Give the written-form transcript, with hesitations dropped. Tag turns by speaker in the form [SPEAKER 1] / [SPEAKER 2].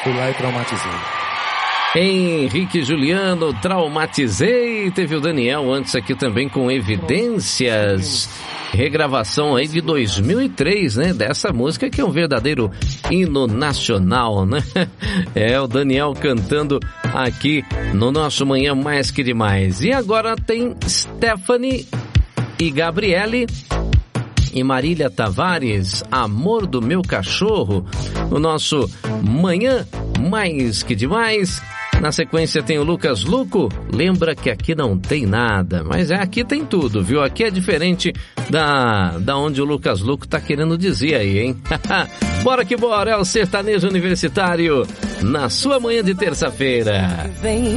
[SPEAKER 1] Fui lá e traumatizei.
[SPEAKER 2] Henrique e Juliano, Traumatizei. Teve o Daniel antes aqui também com Evidências. Regravação aí de 2003, né? Dessa música que é um verdadeiro hino nacional, né? É o Daniel cantando aqui no nosso Manhã Mais Que Demais. E agora tem Stephanie e Gabriele e Marília Tavares, Amor do Meu Cachorro, no nosso Manhã Mais Que Demais. Na sequência tem o Lucas Luco, Lembra Que Aqui Não Tem Nada, mas aqui tem tudo, viu? Aqui é diferente da onde o Lucas Luco tá querendo dizer aí, hein? Bora que bora, é o Sertanejo Universitário na sua manhã de terça-feira.